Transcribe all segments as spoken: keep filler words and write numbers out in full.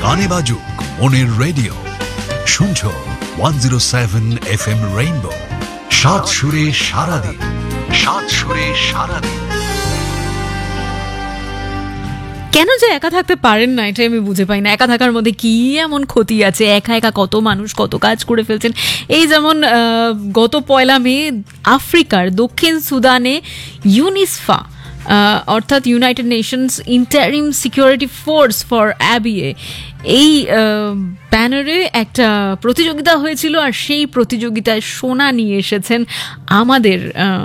গানে বাজুক মনের রেডিও, শুনছো one zero seven F M rainbow, সাত সুরে সারাদিন, সাত সুরে সারাদিন। কেন যে একা থাকতে পারেন না এটাই আমি বুঝে পাই না। একা থাকার মধ্যে কি এমন ক্ষতি আছে? একা একা কত মানুষ কত কাজ করে ফেলছেন। এই যেমন গত পয়লা মে আফ্রিকার দক্ষিণ সুদানে ইউনিসফা অর্থাৎ United Nations interim security force for অ্যাবিএ, এই ব্যানারে একটা প্রতিযোগিতা হয়েছিল, আর সেই প্রতিযোগিতায় সোনা নিয়ে এসেছেন আমাদের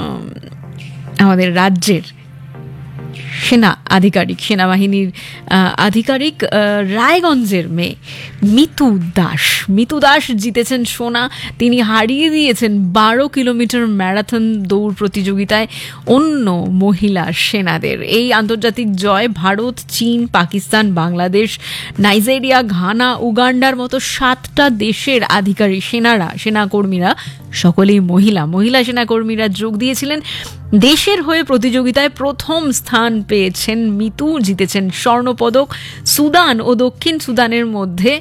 আমাদের রাজ্যের সেনা আধিকারিক, সেনাবাহিনীর আধিকারিক, রায়গঞ্জের মেয়ে মিতু দাস। মিতু দাস জিতেছেন সোনা। তিনি হারিয়ে দিয়েছেন বারো কিলোমিটার ম্যারাথন দৌড় প্রতিযোগিতায় অন্য মহিলা সেনাদের। এই আন্তর্জাতিক জয় ভারত, চীন, পাকিস্তান, বাংলাদেশ, নাইজেরিয়া, ঘানা, উগান্ডার মতো সাতটা দেশের আধিকারিক সেনারা সেনাকর্মীরা সকলেই মহিলা মহিলা সেনাকর্মীরা যোগ দিয়েছিলেন। দেশের হয়ে প্রতিযোগিতায় প্রথম স্থান পেয়েছেন মিতু, জিতেছেন স্বর্ণপদক। সুদান ও দক্ষিণ সুদানের মধ্যে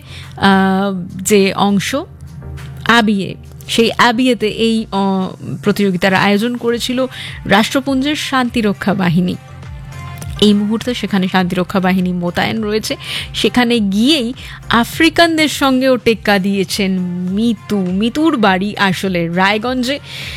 যে অংশ অ্যাবিএ, সেই অ্যাবিএতে এই প্রতিযোগিতার আয়োজন করেছিল রাষ্ট্রপুঞ্জের শান্তিরক্ষা বাহিনী। এই মুহূর্তে সেখানে শান্তিরক্ষা বাহিনী মোতায়েন রয়েছে। সেখানে গিয়েই আফ্রিকানদের সঙ্গেও টেক্কা দিয়েছেন মিতু। মিতুর বাড়ি আসলে রায়গঞ্জে।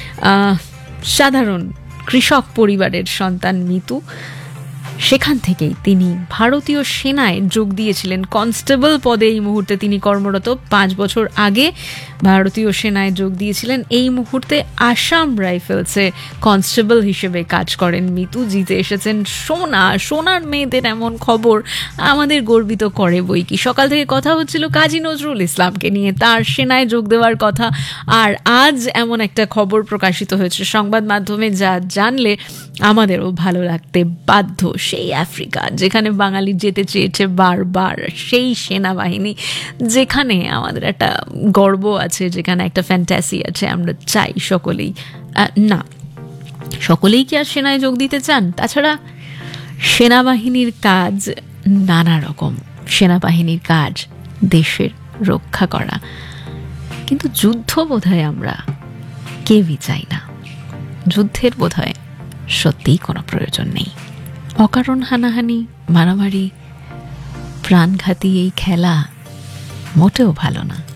সাধারণ কৃষক পরিবারের সন্তান মিতু। সেখান থেকেই তিনি ভারতীয় সেনায় যোগ দিয়েছিলেন। কনস্টেবল পদে এই মুহূর্তে তিনি কর্মরত। পাঁচ বছর আগে ভারতীয় সেনায় যোগ দিয়েছিলেন। এই মুহূর্তে আসাম রাইফেলসে কনস্টেবল হিসেবে কাজ করেন মিতু। জিতে এসেছেন সোনা। সোনার মেয়েদের এমন খবর আমাদের গর্বিত করে বই কি। সকাল থেকে কথা হচ্ছিল কাজী নজরুল ইসলামকে নিয়ে, তার সেনায় যোগ দেওয়ার কথা। আর আজ এমন একটা খবর প্রকাশিত হয়েছে সংবাদ মাধ্যমে, যা জানলে আমাদেরও ভালো লাগতে বাধ্য। সেই আফ্রিকা যেখানে বাঙালি যেতে চেয়েছে বারবার, সেই সেনাবাহিনী যেখানে আমাদের একটা গর্ব আছে, যেখানে একটা ফ্যান্টাসি আছে, আমরা চাই সকলেই। না, সকলেই কি আর সেনায় যোগ দিতে চান? তাছাড়া সেনাবাহিনীর কাজ নানা রকম। সেনাবাহিনীর কাজ দেশের রক্ষা করা, কিন্তু যুদ্ধ বোধহয় আমরা কেউই চাই না। যুদ্ধের বোধহয় সত্যিই কোনো প্রয়োজন নেই। অকারণ হানাহানি, মারামারি, প্রাণঘাতী এই খেলা মোটেও ভালো না।